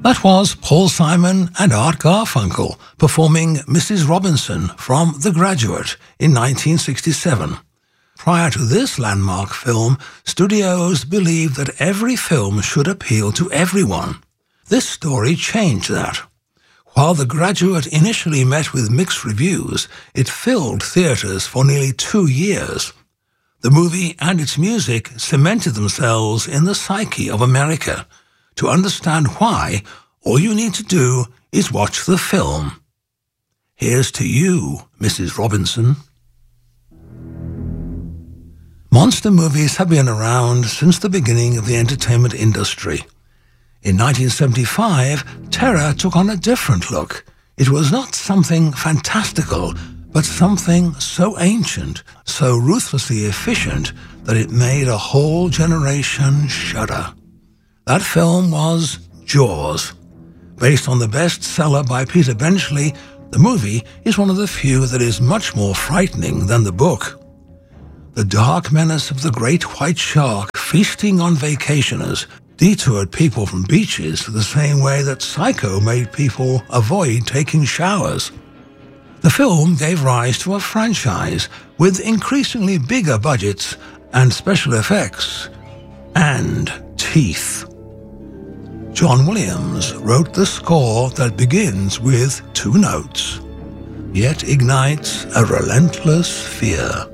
That was Paul Simon and Art Garfunkel performing Mrs. Robinson from The Graduate in 1967. Prior to this landmark film, studios believed that every film should appeal to everyone. This story changed that. While The Graduate initially met with mixed reviews, it filled theaters for nearly 2 years. The movie and its music cemented themselves in the psyche of America. To understand why, all you need to do is watch the film. Here's to you, Mrs. Robinson. Monster movies have been around since the beginning of the entertainment industry. In 1975, terror took on a different look. It was not something fantastical, but something so ancient, so ruthlessly efficient, that it made a whole generation shudder. That film was Jaws. Based on the bestseller by Peter Benchley, the movie is one of the few that is much more frightening than the book. The dark menace of the great white shark feasting on vacationers detoured people from beaches the same way that Psycho made people avoid taking showers. The film gave rise to a franchise with increasingly bigger budgets and special effects and teeth. John Williams wrote the score that begins with 2 notes, yet ignites a relentless fear.